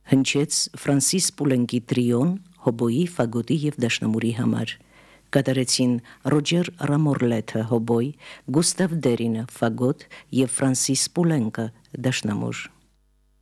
Հնչեց Ֆրանսիս Պուլենկի տրիոն հոբոյի, ֆագոտի և դաշնամուրի համար։ Կատարեցին Ռոջեր Ռամորլեթը հոբոյ, Գուստավ Դերինը ֆագոտ և Ֆրանսիս Պուլենկը դաշնամուր։